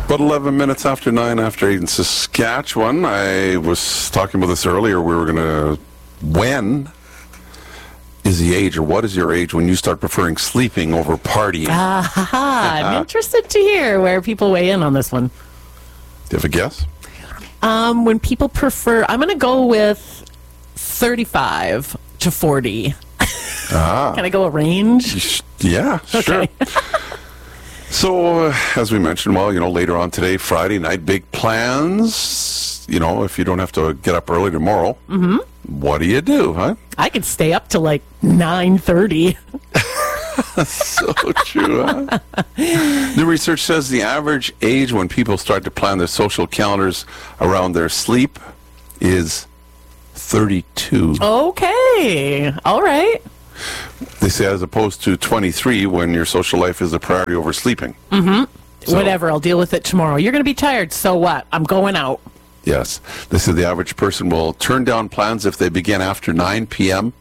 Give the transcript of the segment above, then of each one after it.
About 11 minutes after 9 after 8 in Saskatchewan. I was talking about this earlier. We were going to... When is the age, or what is your age when you start preferring sleeping over partying? I'm interested to hear where people weigh in on this one. Do you have a guess? When people prefer... I'm going to go with 35 to 40. Can I go a range? Yeah, sure. Okay. So, as we mentioned, later on today, Friday night, big plans. If you don't have to get up early tomorrow, what do you do, huh? I could stay up till like 9:30. So true, huh? New research says the average age when people start to plan their social calendars around their sleep is 32. Okay. All right. They say as opposed to 23 when your social life is a priority over sleeping. So, whatever, I'll deal with it tomorrow. You're going to be tired, so what? I'm going out. Yes. They say the average person will turn down plans if they begin after 9 p.m.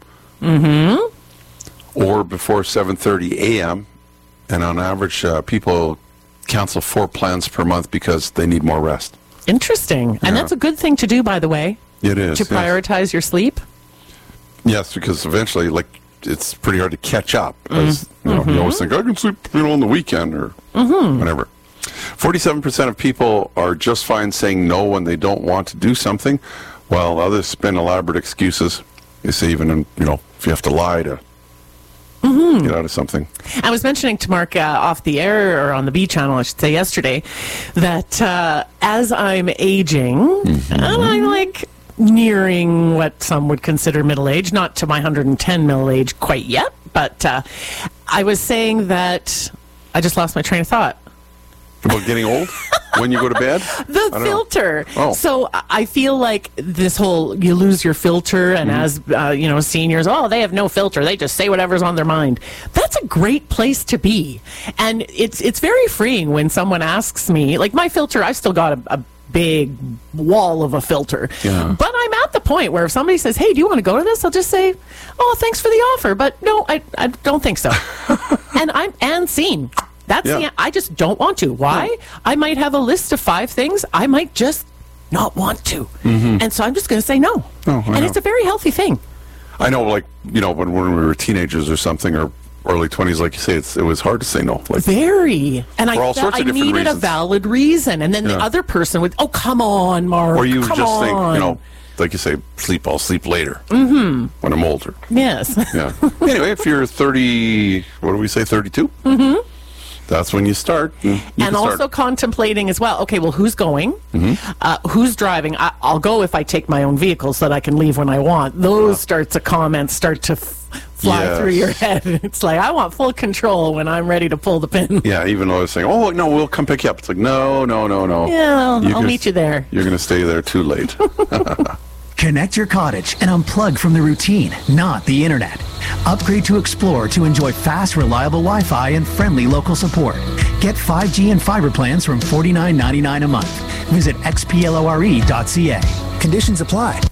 Or before 7:30 a.m. And on average, people cancel 4 plans per month because they need more rest. Interesting. And that's a good thing to do, by the way. It is. To prioritize your sleep. Yes, because eventually, it's pretty hard to catch up. As, you always think, I can sleep, on the weekend or whatever. 47% of people are just fine saying no when they don't want to do something, while others spin elaborate excuses. They say even, if you have to lie to get out of something. I was mentioning to Mark off the air, or on the B channel, I should say, yesterday, that as I'm aging, and I'm nearing what some would consider middle age, not to my 110 middle age quite yet, but I was saying that I just lost my train of thought. About getting old? When you go to bed? The filter. Oh. So I feel like this whole, you lose your filter, and as, seniors, they have no filter. They just say whatever's on their mind. That's a great place to be. And it's very freeing when someone asks me, like my filter, I've still got a big wall of a filter. Yeah. But I'm at the point where if somebody says, hey, do you want to go to this? I'll just say, oh, thanks for the offer. But no, I don't think so. and seen. That's I just don't want to. Why? Yeah. I might have a list of 5 things. I might just not want to. And so I'm just going to say no. And it's a very healthy thing. I know, when we were teenagers or something, or early 20s, like you say, it was hard to say no. Very. And I needed reasons. A valid reason. And then the other person would, oh, come on, Mark. Or you just think, like you say, I'll sleep later when I'm older. Yes. Yeah. Anyway, if you're 30, what do we say, 32? That's when you start. And also contemplating as well, okay, well, who's going? Who's driving? I'll go if I take my own vehicle so that I can leave when I want. Those comments start to fly through your head. It's like, I want full control when I'm ready to pull the pin. Yeah, even though I was saying, oh, no, we'll come pick you up. It's like, no. Yeah, I'll meet you there. You're going to stay there too late. Connect your cottage and unplug from the routine, not the internet. Upgrade to Explore to enjoy fast, reliable Wi-Fi and friendly local support. Get 5G and fiber plans from $49.99 a month. Visit xplore.ca. Conditions apply.